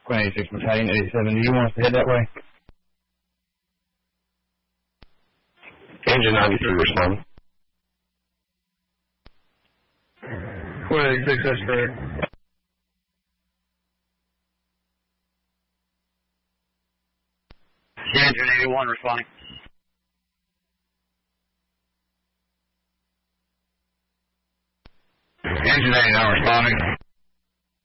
26 Battalion, 87. Do you want us to head that way? Engine 93 responding. 186, that's correct. Engine 81 responding. Engine 89 responding.